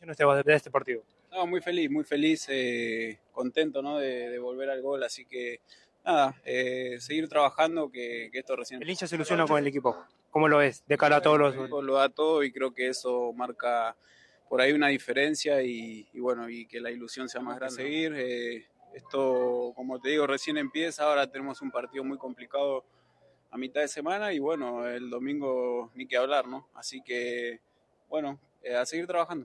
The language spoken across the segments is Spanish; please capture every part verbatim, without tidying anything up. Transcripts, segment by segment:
de este partido? No, muy feliz, muy feliz, eh, contento, ¿no? de, de volver al gol, así que nada, eh, seguir trabajando, que, que esto recién... El hincha se ilusiona con el equipo, ¿cómo lo ves? De cara a todos los... El equipo lo da todo y creo que eso marca por ahí una diferencia y, y bueno, y que la ilusión sea más grande. Seguir, eh, esto, como te digo, recién empieza, ahora tenemos un partido muy complicado a mitad de semana y bueno, el domingo ni que hablar, ¿no? Así que, bueno, eh, a seguir trabajando.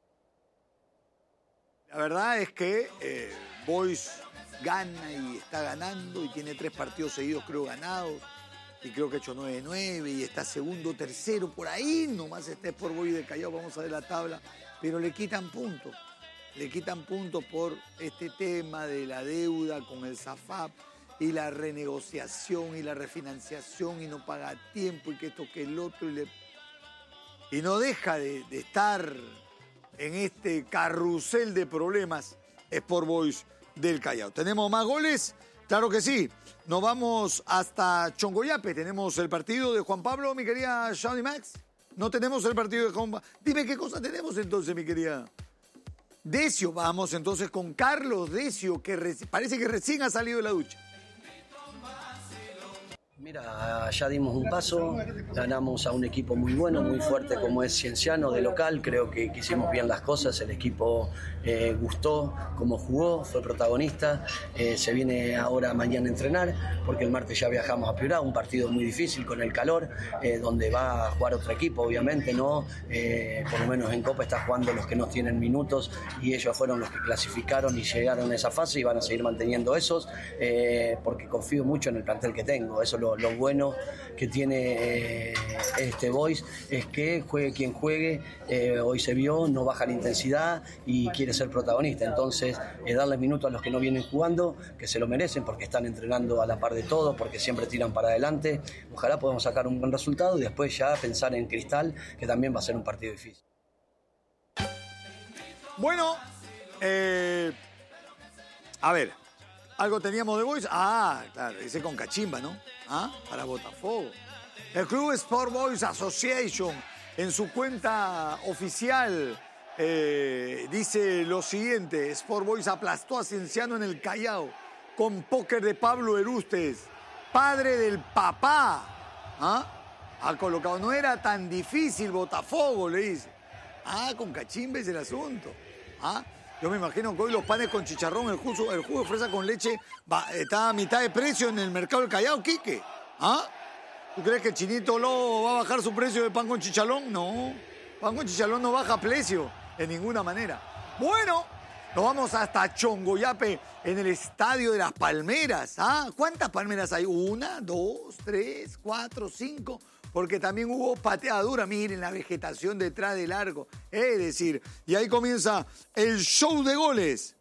La verdad es que eh, Boys gana y está ganando y tiene tres partidos seguidos creo ganados y creo que ha hecho nueve nueve y está segundo, tercero, por ahí nomás está Sport Boys de Callao, vamos a ver la tabla, pero le quitan puntos, le quitan puntos por este tema de la deuda con el SAFAP y la renegociación y la refinanciación y no paga a tiempo y que esto que el otro y, le... y no deja de, de estar en este carrusel de problemas Sport Boys del Callao. ¿Tenemos más goles? Claro que sí. Nos vamos hasta Chongoyape. Tenemos el partido de Juan Pablo, mi querida Shawnee Max. No tenemos el partido de Juan Pablo. Dime qué cosa tenemos entonces, mi querida Decio. Vamos entonces con Carlos Decio, que parece que recién ha salido de la ducha. Mira, ya dimos un paso, ganamos a un equipo muy bueno, muy fuerte como es Cienciano de local, creo que, que hicimos bien las cosas, el equipo eh, gustó cómo jugó, fue protagonista, eh, se viene ahora mañana a entrenar, porque el martes ya viajamos a Piura, un partido muy difícil con el calor, eh, donde va a jugar otro equipo, obviamente, ¿no? Eh, por lo menos en Copa está jugando los que no tienen minutos y ellos fueron los que clasificaron y llegaron a esa fase y van a seguir manteniendo esos, eh, porque confío mucho en el plantel que tengo, eso lo Lo bueno que tiene eh, este Boys es que juegue quien juegue, eh, hoy se vio, no baja la intensidad y quiere ser protagonista, entonces eh, darle minutos a los que no vienen jugando, que se lo merecen porque están entrenando a la par de todos, porque siempre tiran para adelante, ojalá podamos sacar un buen resultado y después ya pensar en Cristal, que también va a ser un partido difícil. Bueno, eh, a ver, algo teníamos de Boys. Ah, claro, ese con cachimba, ¿no? Ah, para Botafogo. El Club Sport Boys Association, en su cuenta oficial, eh, dice lo siguiente: Sport Boys aplastó a Cienciano en el Callao con póker de Pablo Erustes, padre del papá. ¿Ah? Ha colocado, no era tan difícil Botafogo, le dice. Ah, con cachimba es el asunto. ¿Ah? Yo me imagino que hoy los panes con chicharrón, el jugo, el jugo de fresa con leche, va, está a mitad de precio en el mercado del Callao, Quique. ¿Ah? ¿Tú crees que Chinito Lobo va a bajar su precio de pan con chicharrón? No. Pan con chicharrón no baja precio de ninguna manera. Bueno, nos vamos hasta Chongoyape, en el Estadio de las Palmeras. ¿Ah? ¿Cuántas palmeras hay? Una, dos, tres, cuatro, cinco... Porque también hubo pateadura, miren la vegetación detrás del arco. Es decir, y ahí comienza el show de goles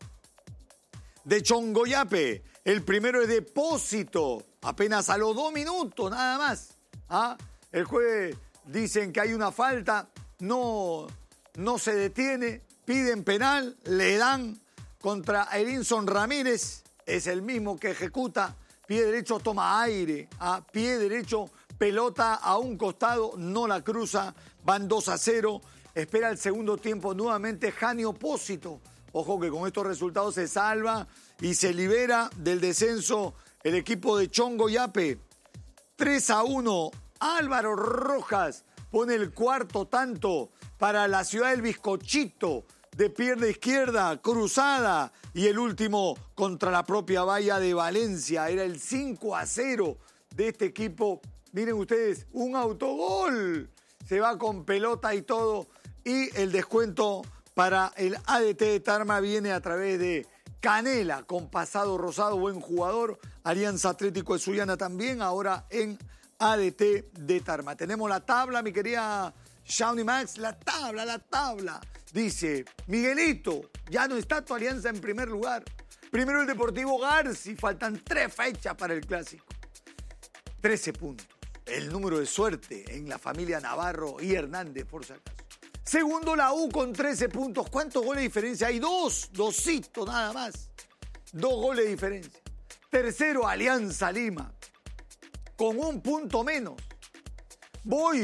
de Chongoyape. El primero es Depósito, apenas a los dos minutos, nada más. ¿Ah? El juez dicen que hay una falta, no, no se detiene, piden penal, le dan contra Erinson Ramírez, es el mismo que ejecuta, pie derecho toma aire, a pie derecho pelota a un costado, no la cruza, van dos a cero, espera el segundo tiempo nuevamente Jani Opósito. Ojo que con estos resultados se salva y se libera del descenso el equipo de Chongoyape. tres a uno, Álvaro Rojas pone el cuarto tanto para la ciudad del Bizcochito, de pierna izquierda, cruzada, y el último contra la propia valla de Valencia. Era el cinco a cero de este equipo. Miren ustedes, un autogol. Se va con pelota y todo. Y el descuento para el A D T de Tarma viene a través de Canela, con pasado rosado, buen jugador. Alianza Atlético de Sullana también, ahora en A D T de Tarma. Tenemos la tabla, mi querida Shawnee Max. La tabla, la tabla. Dice, Miguelito, ya no está tu Alianza en primer lugar. Primero el Deportivo Garci, faltan tres fechas para el Clásico. trece puntos. El número de suerte en la familia Navarro y Hernández, por si acaso. Segundo, la U con trece puntos. ¿Cuántos goles de diferencia hay? Dos, dosito nada más. Dos goles de diferencia. Tercero, Alianza Lima, con un punto menos. Boys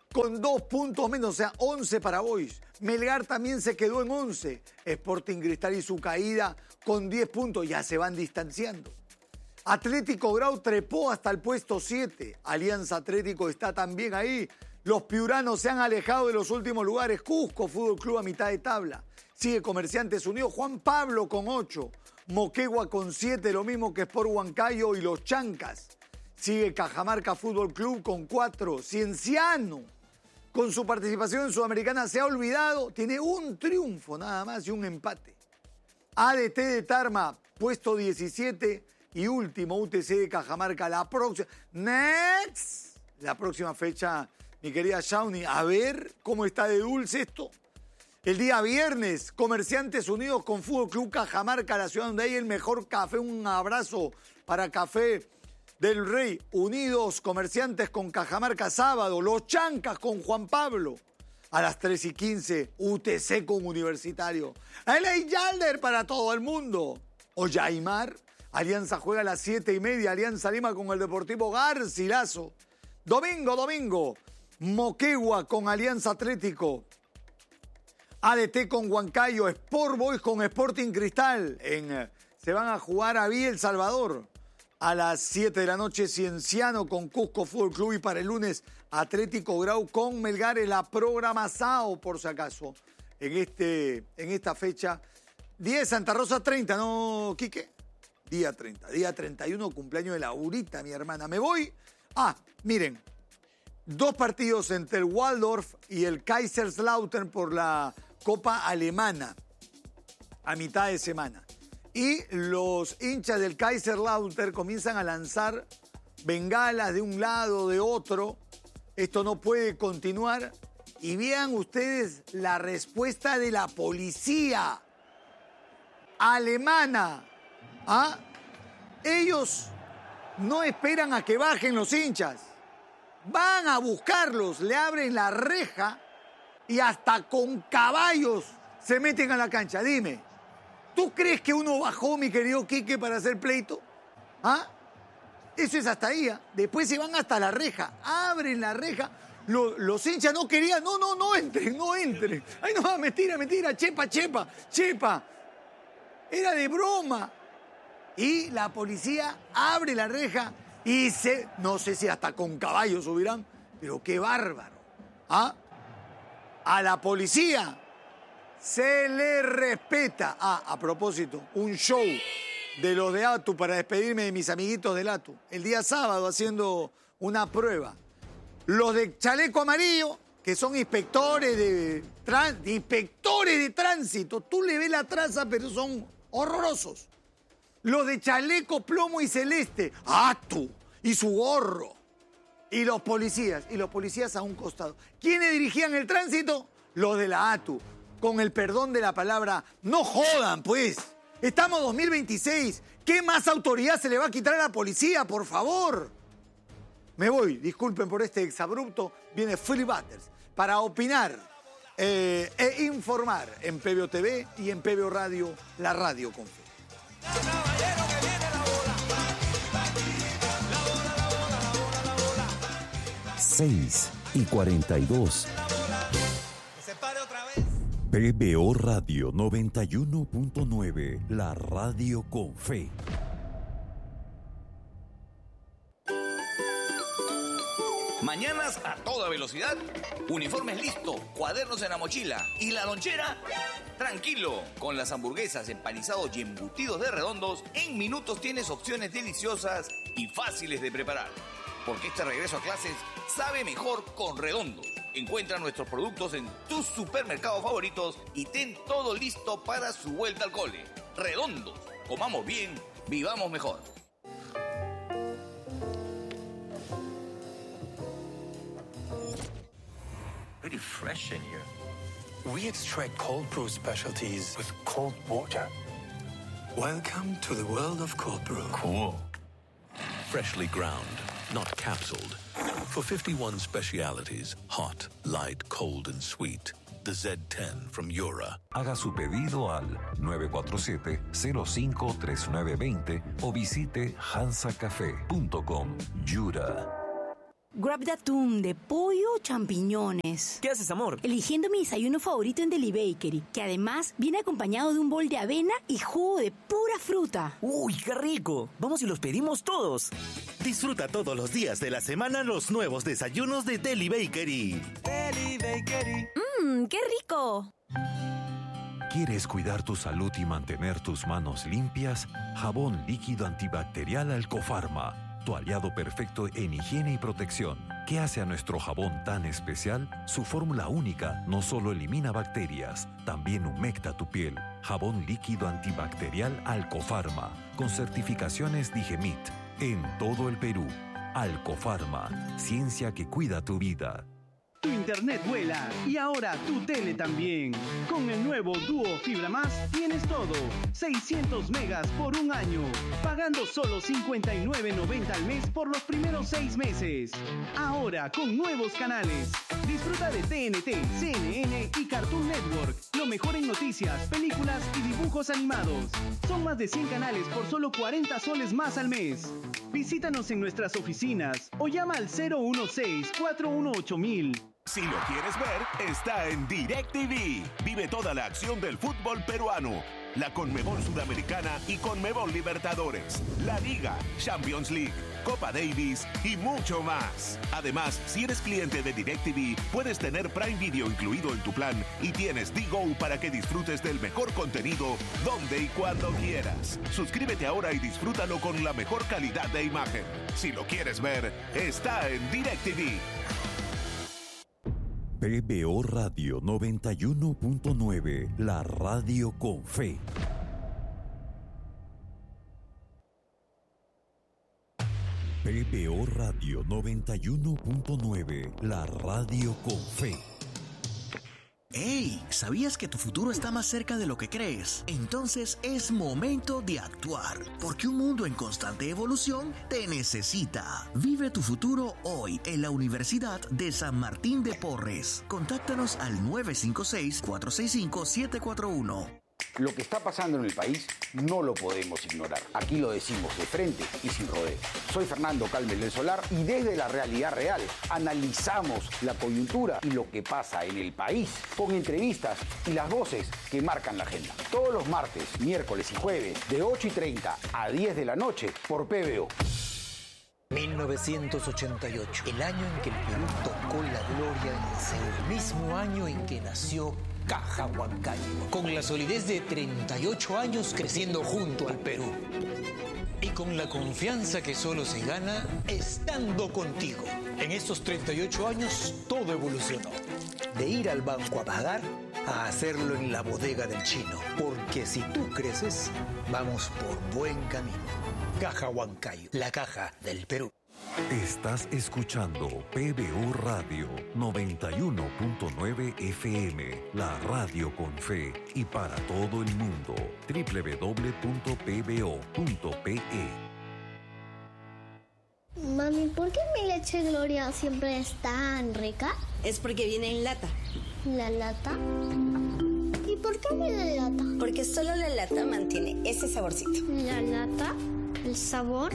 con dos puntos menos, o sea, once para Boys. Melgar también se quedó en once. Sporting Cristal y su caída con diez puntos, ya se van distanciando. Atlético Grau trepó hasta el puesto siete. Alianza Atlético está también ahí. Los piuranos se han alejado de los últimos lugares. Cusco Fútbol Club a mitad de tabla. Sigue Comerciantes Unidos. Juan Pablo con ocho. Moquegua con siete, lo mismo que Sport Huancayo y los Chancas. Sigue Cajamarca Fútbol Club con cuatro. Cienciano, con su participación en Sudamericana, se ha olvidado. Tiene un triunfo nada más y un empate. A D T de Tarma, puesto diecisiete. Y último, U T C de Cajamarca, la próxima. Next. La próxima fecha, mi querida Shawnee, a ver cómo está de dulce esto. El día viernes, Comerciantes Unidos con Fútbol Club Cajamarca, la ciudad donde hay el mejor café. Un abrazo para Café del Rey. Unidos Comerciantes con Cajamarca sábado. Los Chancas con Juan Pablo. A las tres y quince, U T C con Universitario. L A Yalder para todo el mundo. Ollaymar. Alianza juega a las siete y media. Alianza Lima con el Deportivo Garcilaso. Domingo, domingo. Moquegua con Alianza Atlético. A D T con Huancayo. Sport Boys con Sporting Cristal. En, se van a jugar a Villa El Salvador. A las siete de la noche, Cienciano con Cusco Fútbol Club. Y para el lunes, Atlético Grau con Melgar en la programa SAO, por si acaso. En, este, en esta fecha. diez, Santa Rosa treinta, ¿no, Quique? Día treinta, día treinta y uno, cumpleaños de Laurita, mi hermana. Me voy. Ah, miren. Dos partidos entre el Waldorf y el Kaiserslautern por la Copa Alemana a mitad de semana. Y los hinchas del Kaiserslautern comienzan a lanzar bengalas de un lado, de otro. Esto no puede continuar. Y vean ustedes la respuesta de la policía alemana. ¿Ah? Ellos no esperan a que bajen los hinchas. Van a buscarlos, le abren la reja y hasta con caballos se meten a la cancha. Dime, ¿tú crees que uno bajó, mi querido Quique, para hacer pleito? ¿Ah? Eso es hasta ahí. ¿eh? Después se van hasta la reja, abren la reja. Los, los hinchas no querían, no, no, no entren, no entren. Ay, no, mentira, mentira, chepa, chepa, chepa. Era de broma. Y la policía abre la reja y se... No sé si hasta con caballos subirán, pero qué bárbaro. ¿Ah? A la policía se le respeta. Ah, a propósito, un show de los de ATU para despedirme de mis amiguitos del ATU. El día sábado haciendo una prueba. Los de chaleco amarillo, que son inspectores de, trans, inspectores de tránsito. Tú le ves la traza, pero son horrorosos. Los de chaleco, plomo y celeste, ATU y su gorro. Y los policías, y los policías a un costado. ¿Quiénes dirigían el tránsito? Los de la ATU. Con el perdón de la palabra, no jodan, pues. Estamos en dos mil veintiséis. ¿Qué más autoridad se le va a quitar a la policía, por favor? Me voy, disculpen por este exabrupto. Viene Philly Butters para opinar eh, e informar en P B O T V y en P B O Radio, la radio con fe. seis y cuarenta y dos. P B O Radio noventa y uno punto nueve, la radio con fe. Mañanas a toda velocidad, uniformes listo, cuadernos en la mochila y la lonchera. Tranquilo, con las hamburguesas, empanizados y embutidos de Redondos, en minutos tienes opciones deliciosas y fáciles de preparar. Porque este regreso a clases sabe mejor con Redondos. Encuentra nuestros productos en tus supermercados favoritos y ten todo listo para su vuelta al cole. Redondos, comamos bien, vivamos mejor. Pretty fresh in here. We extract cold brew specialties with cold water. Welcome to the world of cold brew. Cool. Freshly ground, not capsuled. For fifty-one specialities, hot, light, cold, and sweet. The Z ten from Yura. Haga su pedido al nueve cuatro siete, cero cinco tres nueve dos cero o visite hansa café punto com. Yura. Grab de atún, de pollo o champiñones. ¿Qué haces, amor? Eligiendo mi desayuno favorito en Deli Bakery, que además viene acompañado de un bol de avena y jugo de pura fruta. ¡Uy, qué rico! Vamos y los pedimos todos. Disfruta todos los días de la semana los nuevos desayunos de Deli Bakery. Deli Bakery. ¡Mmm, qué rico! ¿Quieres cuidar tu salud y mantener tus manos limpias? Jabón líquido antibacterial Alcofarma. Tu aliado perfecto en higiene y protección. ¿Qué hace a nuestro jabón tan especial? Su fórmula única no solo elimina bacterias, también humecta tu piel. Jabón líquido antibacterial Alcofarma, con certificaciones Digemit, en todo el Perú. Alcofarma, ciencia que cuida tu vida. Tu internet vuela y ahora tu tele también. Con el nuevo Duo Fibra Más tienes todo. seiscientos megas por un año. Pagando solo cincuenta y nueve noventa al mes por los primeros seis meses. Ahora con nuevos canales. Disfruta de T N T, C N N y Cartoon Network. Lo mejor en noticias, películas y dibujos animados. Son más de cien canales por solo cuarenta soles más al mes. Visítanos en nuestras oficinas o llama al cero uno seis, cuatro uno ocho mil. Si lo quieres ver, está en DirecTV. Vive toda la acción del fútbol peruano. La Conmebol Sudamericana y Conmebol Libertadores. La Liga, Champions League, Copa Davis y mucho más. Además, si eres cliente de DirecTV, puedes tener Prime Video incluido en tu plan y tienes D-Go para que disfrutes del mejor contenido donde y cuando quieras. Suscríbete ahora y disfrútalo con la mejor calidad de imagen. Si lo quieres ver, está en DirecTV. P B O Radio noventa y uno punto nueve, la radio con fe. P B O Radio noventa y uno punto nueve, la radio con fe. ¡Hey! ¿Sabías que tu futuro está más cerca de lo que crees? Entonces es momento de actuar, porque un mundo en constante evolución te necesita. Vive tu futuro hoy en la Universidad de San Martín de Porres. Contáctanos al nueve cinco seis, cuatro seis cinco, siete cuatro uno. Lo que está pasando en el país no lo podemos ignorar. Aquí lo decimos de frente y sin rodeos. Soy Fernando Calmel del Solar y desde la realidad real analizamos la coyuntura y lo que pasa en el país con entrevistas y las voces que marcan la agenda. Todos los martes, miércoles y jueves de ocho y treinta a diez de la noche por P B O. mil novecientos ochenta y ocho, el año en que el Perú tocó la gloria en Seúl. Mismo año en que nació Caja Huancayo, con la solidez de treinta y ocho años creciendo junto al Perú. Y con la confianza que solo se gana estando contigo. En estos treinta y ocho años todo evolucionó. De ir al banco a pagar a hacerlo en la bodega del chino. Porque si tú creces, vamos por buen camino. Caja Huancayo, la caja del Perú. Estás escuchando P B O Radio noventa y uno punto nueve F M, la radio con fe y para todo el mundo. doble u doble u doble u punto p b o punto p e. Mami, ¿por qué mi leche Gloria siempre es tan rica? Es porque viene en lata. ¿La lata? ¿Y por qué viene en lata? Porque solo la lata mantiene ese saborcito. ¿La lata? ¿El sabor?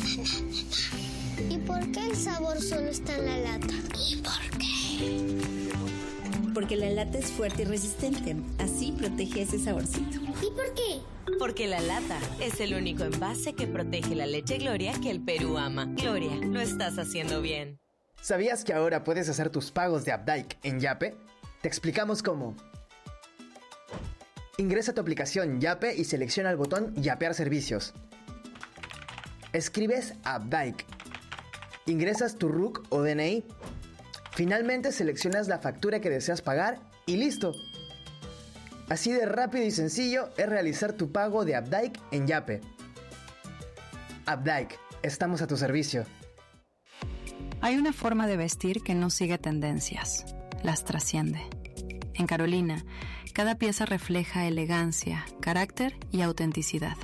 ¿Y por qué el sabor solo está en la lata? ¿Y por qué? Porque la lata es fuerte y resistente. Así protege ese saborcito. ¿Y por qué? Porque la lata es el único envase que protege la leche Gloria que el Perú ama. Gloria, lo estás haciendo bien. ¿Sabías que ahora puedes hacer tus pagos de Updike en Yape? Te explicamos cómo. Ingresa a tu aplicación Yape y selecciona el botón Yapear servicios. Escribes Updike. Ingresas tu R U C o D N I. Finalmente seleccionas la factura que deseas pagar y listo. Así de rápido y sencillo es realizar tu pago de Updike en Yape. Updike, estamos a tu servicio. Hay una forma de vestir que no sigue tendencias, las trasciende. En Carolina, cada pieza refleja elegancia, carácter y autenticidad.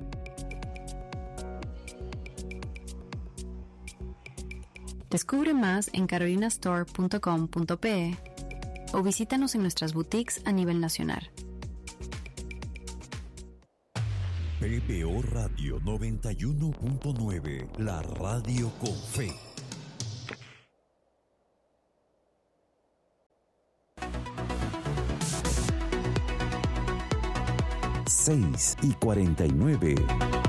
Descubre más en carolina store punto com punto p e o visítanos en nuestras boutiques a nivel nacional. P B O Radio noventa y uno punto nueve, la radio con fe. seis y cuarenta y nueve.